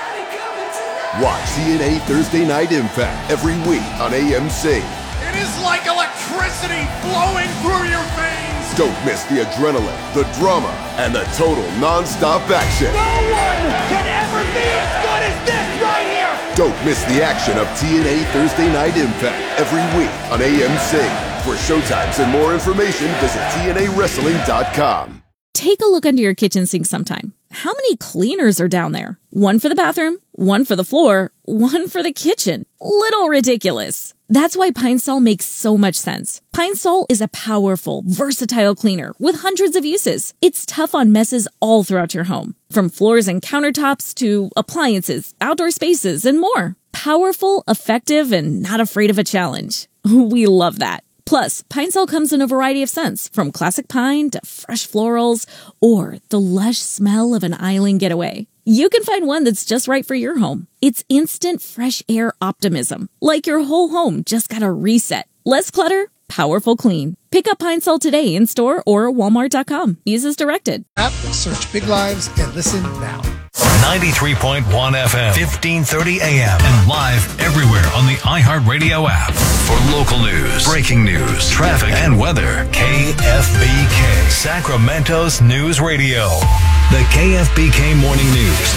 Watch T N A Thursday Night Impact every week on A M C. It is like electricity flowing through your veins. Don't miss the adrenaline, the drama, and the total non-stop action. No one can ever be as good as this right here. Don't miss the action of T N A Thursday Night Impact every week on A M C. For showtimes and more information, visit T N A wrestling dot com. Take a look under your kitchen sink sometime. How many cleaners are down there? One for the bathroom, one for the floor, one for the kitchen. Little ridiculous. That's why Pine Sol makes so much sense. Pine Sol is a powerful, versatile cleaner with hundreds of uses. It's tough on messes all throughout your home, from floors and countertops to appliances, outdoor spaces, and more. Powerful, effective, and not afraid of a challenge. We love that. Plus, Pine Sol comes in a variety of scents, from classic pine to fresh florals, or the lush smell of an island getaway. You can find one that's just right for your home. It's instant fresh air optimism, like your whole home just got a reset. Less clutter, powerful clean. Pick up Pine Sol today in store or walmart dot com. Use as directed. App, search Big Lives and listen now. ninety-three point one F M, fifteen thirty A M, and live everywhere on the iHeartRadio app. For local news, breaking news, traffic, and weather, K F B K, Sacramento's News Radio. The K F B K Morning News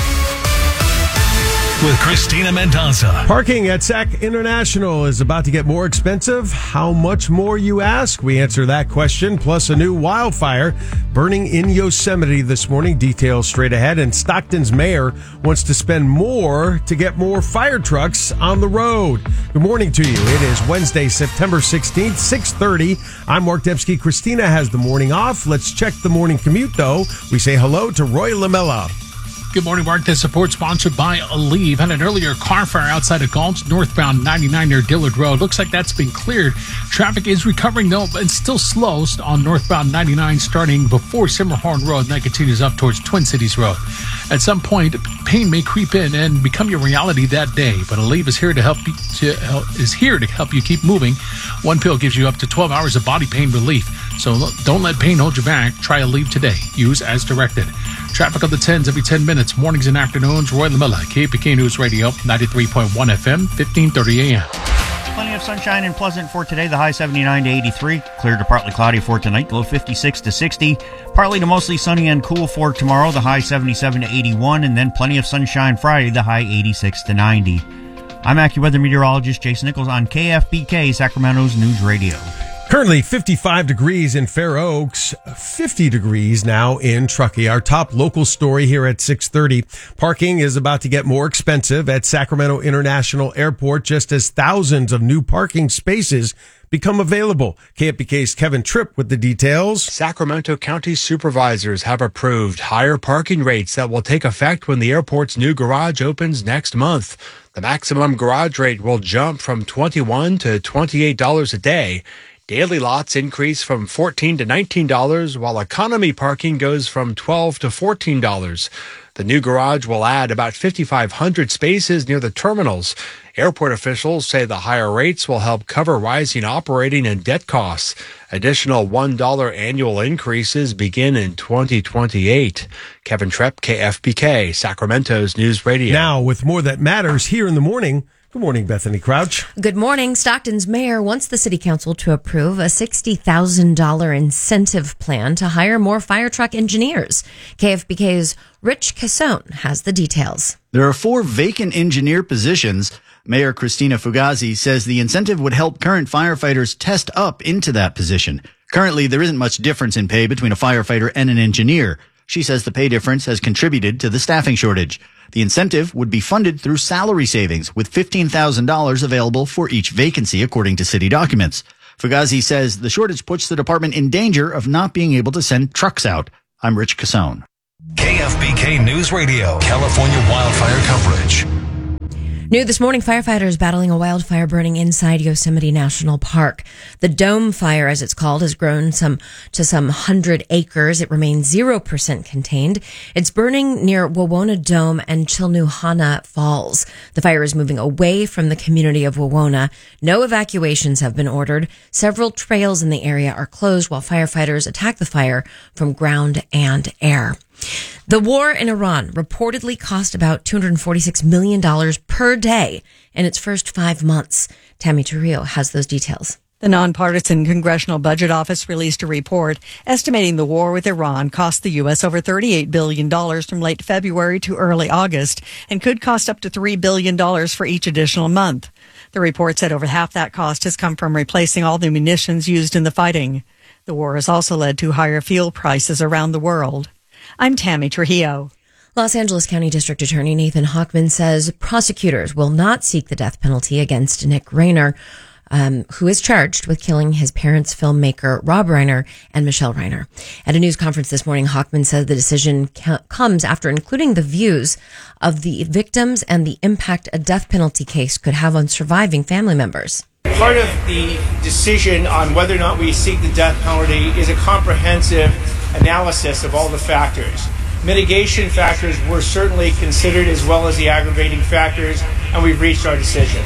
with Christina Mendoza. Parking at Sac International is about to get more expensive. How much more, you ask? We answer that question, plus a new wildfire burning in Yosemite this morning. Details straight ahead. And Stockton's mayor wants to spend more to get more fire trucks on the road. Good morning to you. It is Wednesday, September sixteenth, six thirty. I'm Mark Dembski. Christina has the morning off. Let's check the morning commute, though. We say hello to Roy Lamella. Good morning, Mark. This support sponsored by Aleve. Had an earlier car fire outside of Gulch, northbound ninety-nine near Dillard Road. Looks like that's been cleared. Traffic is recovering, though, but still slow on northbound ninety-nine starting before Simmerhorn Road, and that continues up towards Twin Cities Road. At some point, pain may creep in and become your reality that day, but Aleve is here to help you, to help, is here to help you keep moving. One pill gives you up to twelve hours of body pain relief, so don't let pain hold you back. Try Aleve today. Use as directed. Traffic on the tens every ten minutes, mornings and afternoons. Roy Lamella, K F B K News Radio, ninety-three point one F M, fifteen thirty A M. Plenty of sunshine and pleasant for today. The high seventy-nine to eighty-three. Clear to partly cloudy for tonight. Low fifty-six to sixty. Partly to mostly sunny and cool for tomorrow. The high seventy-seven to eighty-one. And then plenty of sunshine Friday. The high eighty-six to ninety. I'm AccuWeather meteorologist Jason Nichols on K F B K, Sacramento's News Radio. Currently fifty-five degrees in Fair Oaks, fifty degrees now in Truckee. Our top local story here at six thirty. Parking is about to get more expensive at Sacramento International Airport just as thousands of new parking spaces become available. K F B K's Kevin Tripp with the details. Sacramento County supervisors have approved higher parking rates that will take effect when the airport's new garage opens next month. The maximum garage rate will jump from twenty-one dollars to twenty-eight dollars a day. Daily lots increase from fourteen dollars to nineteen dollars, while economy parking goes from twelve dollars to fourteen dollars. The The new garage will add about fifty-five hundred spaces near the terminals. Airport officials say the higher rates will help cover rising operating and debt costs. Additional one dollar annual increases begin in twenty twenty-eight. Kevin Trepp, K F B K, Sacramento's News Radio. Now, with more that matters here in the morning. Good morning, Bethany Crouch. Good morning. Stockton's mayor wants the city council to approve a sixty thousand dollars incentive plan to hire more fire truck engineers. K F B K's Rich Cassone has the details. There are four vacant engineer positions. Mayor Christina Fugazi says the incentive would help current firefighters test up into that position. Currently, there isn't much difference in pay between a firefighter and an engineer. She says the pay difference has contributed to the staffing shortage. The incentive would be funded through salary savings, with fifteen thousand dollars available for each vacancy, according to city documents. Fugazi says the shortage puts the department in danger of not being able to send trucks out. I'm Rich Cassone. K F B K News Radio, California wildfire coverage. New this morning, firefighters battling a wildfire burning inside Yosemite National Park. The Dome Fire, as it's called, has grown some to some one hundred acres. It remains zero percent contained. It's burning near Wawona Dome and Chilnuhana Falls. The fire is moving away from the community of Wawona. No evacuations have been ordered. Several trails in the area are closed while firefighters attack the fire from ground and air. The war in Iran reportedly cost about two hundred forty-six million dollars per day in its first five months. Tammy Torrio has those details. The nonpartisan Congressional Budget Office released a report estimating the war with Iran cost the U S over thirty-eight billion dollars from late February to early August and could cost up to three billion dollars for each additional month. The report said over half that cost has come from replacing all the munitions used in the fighting. The war has also led to higher fuel prices around the world. I'm Tammy Trujillo. Los Angeles County District Attorney Nathan Hochman says prosecutors will not seek the death penalty against Nick Reiner, um, who is charged with killing his parents' filmmaker Rob Reiner and Michelle Reiner. At a news conference this morning, Hochman said the decision ca- comes after including the views of the victims and the impact a death penalty case could have on surviving family members. Part of the decision on whether or not we seek the death penalty is a comprehensive analysis of all the factors. Mitigation factors were certainly considered, as well as the aggravating factors, and we've reached our decision.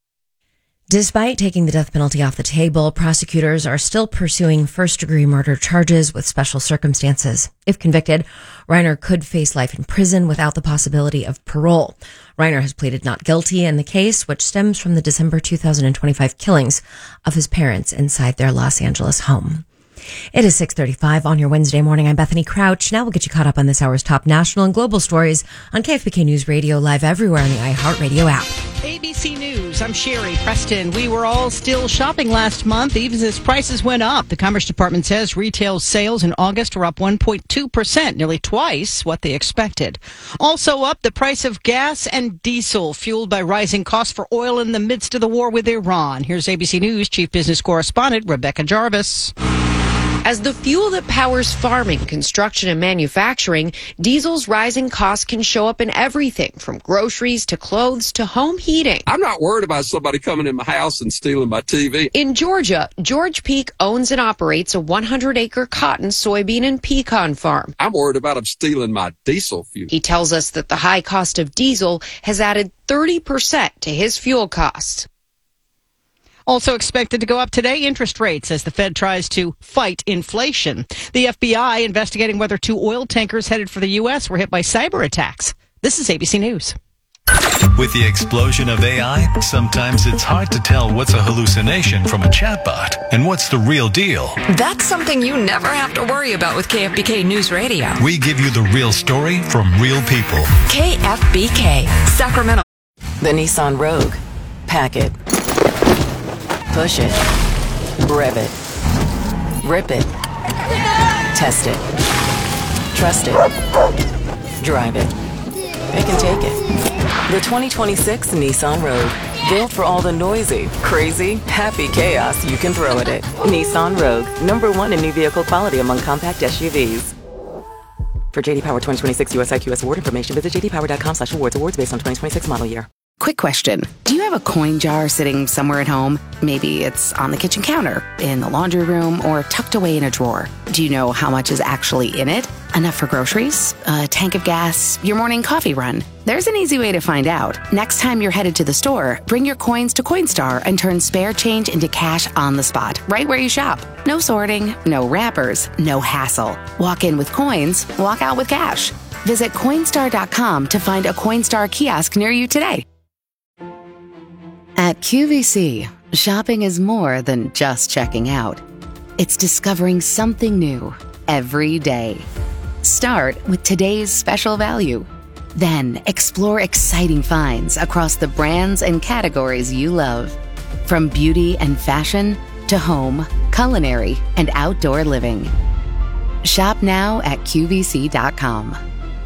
Despite taking the death penalty off the table, prosecutors are still pursuing first-degree murder charges with special circumstances. If convicted, Reiner could face life in prison without the possibility of parole. Reiner has pleaded not guilty in the case, which stems from the December two thousand twenty-five killings of his parents inside their Los Angeles home. It is six thirty-five on your Wednesday morning. I'm Bethany Crouch. Now we'll get you caught up on this hour's top national and global stories on K F B K News Radio, live everywhere on the iHeartRadio app. A B C News, I'm Sherry Preston. We were all still shopping last month, even as prices went up. The Commerce Department says retail sales in August were up one point two percent, nearly twice what they expected. Also up, the price of gas and diesel, fueled by rising costs for oil in the midst of the war with Iran. Here's A B C News Chief Business Correspondent Rebecca Jarvis. As the fuel that powers farming, construction, and manufacturing, diesel's rising costs can show up in everything from groceries to clothes to home heating. I'm not worried about somebody coming in my house and stealing my T V. In Georgia, George Peak owns and operates a one hundred acre cotton, soybean, and pecan farm. I'm worried about them stealing my diesel fuel. He tells us that the high cost of diesel has added thirty percent to his fuel costs. Also expected to go up today, interest rates as the Fed tries to fight inflation. The F B I investigating whether two oil tankers headed for the U S were hit by cyber attacks. This is A B C News. With the explosion of A I, sometimes it's hard to tell what's a hallucination from a chatbot and what's the real deal. That's something you never have to worry about with K F B K News Radio. We give you the real story from real people. K F B K, Sacramento. The Nissan Rogue. Pack it. Push it. Rev it. Rip it. Test it. Trust it. Drive it. It can take it. The twenty twenty-six Nissan Rogue. Built for all the noisy, crazy, happy chaos you can throw at it. Nissan Rogue. Number one in new vehicle quality among compact S U Vs. For J D Power twenty twenty-six U S I Q S award information, visit j d power dot com slash awards. Awards based on twenty twenty-six model year. Quick question. Do you have a coin jar sitting somewhere at home? Maybe it's on the kitchen counter, in the laundry room, or tucked away in a drawer. Do you know how much is actually in it? Enough for groceries, a tank of gas, your morning coffee run? There's an easy way to find out. Next time you're headed to the store, bring your coins to Coinstar and turn spare change into cash on the spot, right where you shop. No sorting, no wrappers, no hassle. Walk in with coins, walk out with cash. Visit Coinstar dot com to find a Coinstar kiosk near you today. At Q V C, shopping is more than just checking out. It's discovering something new every day. Start with today's special value. Then explore exciting finds across the brands and categories you love. From beauty and fashion to home, culinary, and outdoor living. Shop now at Q V C dot com.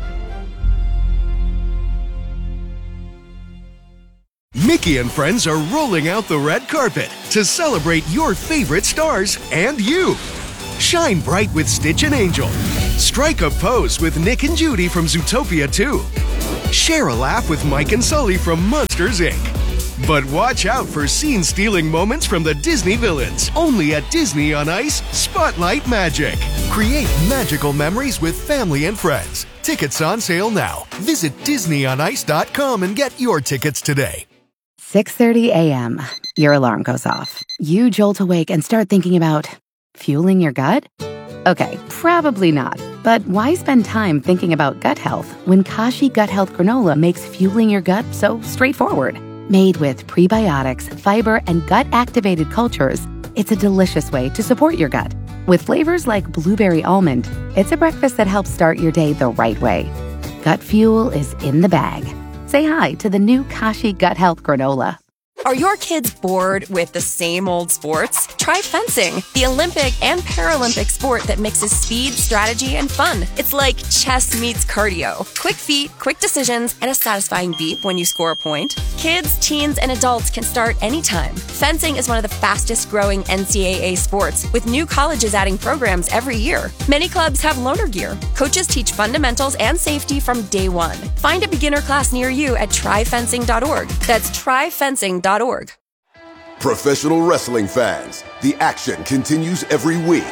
Mickey and friends are rolling out the red carpet to celebrate your favorite stars and you. Shine bright with Stitch and Angel. Strike a pose with Nick and Judy from Zootopia two. Share a laugh with Mike and Sully from Monsters, Incorporated. But watch out for scene-stealing moments from the Disney villains. Only at Disney on Ice Spotlight Magic. Create magical memories with family and friends. Tickets on sale now. Visit Disney on Ice dot com and get your tickets today. six thirty a.m. Your alarm goes off. You jolt awake and start thinking about fueling your gut? Okay, probably not. But why spend time thinking about gut health when Kashi Gut Health Granola makes fueling your gut so straightforward? Made with prebiotics, fiber, and gut-activated cultures, it's a delicious way to support your gut. With flavors like blueberry almond, it's a breakfast that helps start your day the right way. Gut fuel is in the bag. Say hi to the new Kashi Gut Health Granola. Are your kids bored with the same old sports? Try fencing, the Olympic and Paralympic sport that mixes speed, strategy, and fun. It's like chess meets cardio. Quick feet, quick decisions, and a satisfying beep when you score a point. Kids, teens, and adults can start anytime. Fencing is one of the fastest growing N C double A sports, with new colleges adding programs every year. Many clubs have loaner gear. Coaches teach fundamentals and safety from day one. Find a beginner class near you at try fencing dot org. That's try fencing dot org. Professional wrestling fans, the action continues every week.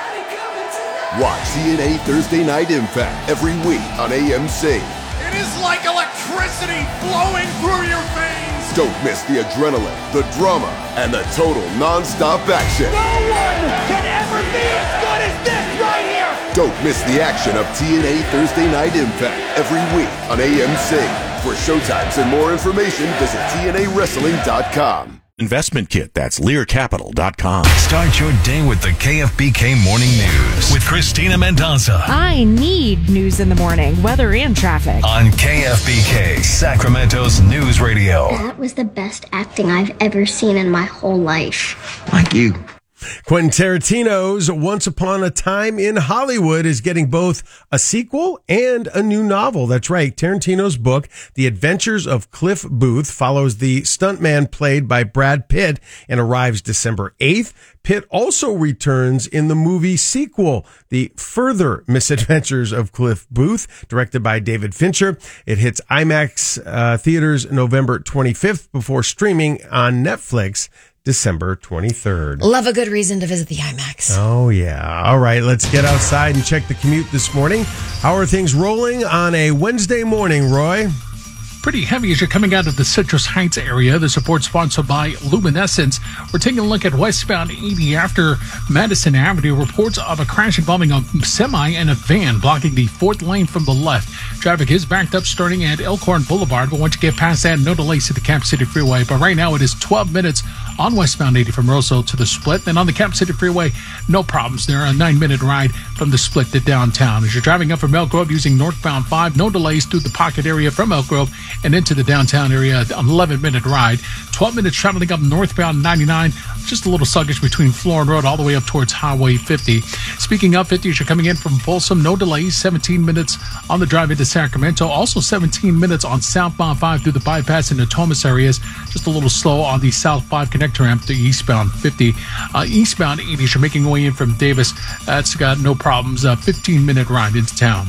Watch T N A Thursday Night Impact every week on A M C. It is like electricity flowing through your veins. Don't miss the adrenaline, the drama, and the total non-stop action. No one can ever be as good as this right here. Don't miss the action of T N A Thursday Night Impact every week on A M C. For showtimes and more information, visit T N A wrestling dot com. Investment Kit, that's Lear Capital dot com. Start your day with the K F B K Morning News with Christina Mendoza I need news in the morning, weather and traffic. on K F B K, Sacramento's news radio. That was the best acting I've ever seen in my whole life. Like you. Quentin Tarantino's Once Upon a Time in Hollywood is getting both a sequel and a new novel. That's right. Tarantino's book, The Adventures of Cliff Booth, follows the stuntman played by Brad Pitt and arrives December eighth. Pitt also returns in the movie sequel, The Further Misadventures of Cliff Booth, directed by David Fincher. It hits IMAX uh, theaters November twenty-fifth before streaming on Netflix December twenty-third. Love a good reason to visit the IMAX. Oh, yeah. All right, let's get outside and check the commute this morning. How are things rolling on a Wednesday morning, Roy? Pretty heavy as you're coming out of the Citrus Heights area. The support sponsored by Luminescence. We're taking a look at westbound eighty after Madison Avenue. Reports of a crash involving a semi and a van blocking the fourth lane from the left. Traffic is backed up starting at Elkhorn Boulevard, but once you get past that, no delays to the Cap City Freeway. But right now it is twelve minutes on westbound eighty from Roseau to the Split. And on the Cap City Freeway, no problems there. A nine-minute ride from the Split to downtown. As you're driving up from Elk Grove using northbound five, no delays through the Pocket area from Elk Grove and into the downtown area. An eleven-minute ride. twelve minutes traveling up northbound ninety-nine. Just a little sluggish between Florin Road all the way up towards Highway fifty. Speaking of fifty, as you're coming in from Folsom, no delays. seventeen minutes on the drive into Sacramento. Also seventeen minutes on southbound five through the bypass into Thomas areas. Just a little slow on the south five connector ramp to eastbound fifty. Uh, eastbound eighty, as you're making your way in from Davis, that's got no problems. A fifteen-minute ride into town.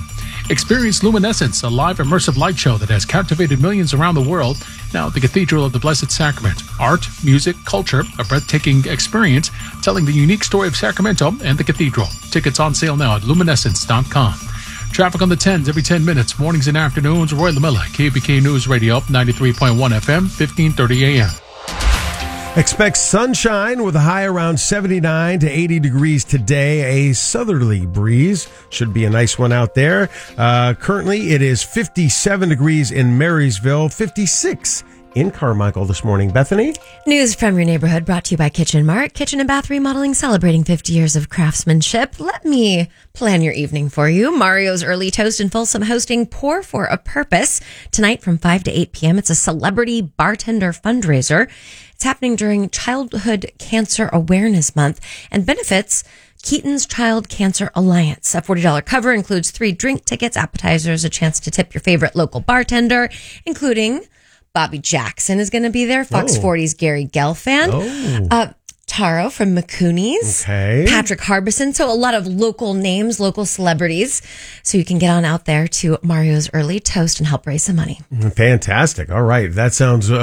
Experience Luminescence, a live immersive light show that has captivated millions around the world. Now at the Cathedral of the Blessed Sacrament. Art, music, culture, a breathtaking experience telling the unique story of Sacramento and the cathedral. Tickets on sale now at luminescence dot com. Traffic on the tens every ten minutes, mornings and afternoons. Roy LaMilla, K B K News Radio, ninety-three point one F M, fifteen thirty A M. Expect sunshine with a high around seventy-nine to eighty degrees today. A southerly breeze. Should be a nice one out there. Uh, currently, it is fifty-seven degrees in Marysville, fifty-six in Carmichael this morning. Bethany? News from your neighborhood brought to you by Kitchen Mart. Kitchen and bath remodeling celebrating fifty years of craftsmanship. Let me plan your evening for you. Mario's Early Toast in Folsom hosting Pour for a Purpose tonight from five to eight p.m. It's a celebrity bartender fundraiser. It's happening during Childhood Cancer Awareness Month and benefits Keaton's Child Cancer Alliance. A forty dollars cover includes three drink tickets, appetizers, a chance to tip your favorite local bartender, including Bobby Jackson is going to be there, Fox Oh. forty's Gary Gelfand, Oh. uh, Taro from McCooney's, Okay. Patrick Harbison. So a lot of local names, local celebrities. So you can get on out there to Mario's Early Toast and help raise some money. Fantastic. All right. That sounds uh,